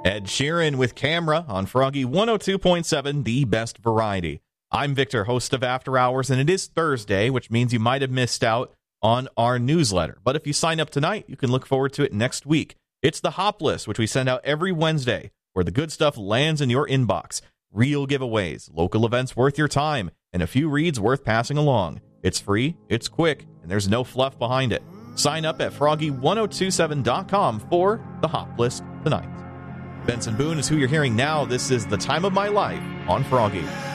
Ed Sheeran with Camera on Froggy 102.7, the best variety. I'm Victor, host of After Hours, and it is Thursday, which means you might have missed out on our newsletter. But if you sign up tonight, you can look forward to it next week. It's the Hop List, which we send out every Wednesday, where the good stuff lands in your inbox. Real giveaways, local events worth your time, and a few reads worth passing along. It's free, it's quick, and there's no fluff behind it. Sign up at froggy1027.com for the Hop List tonight. Benson Boone is who you're hearing now. This is The Time of My Life on Froggy.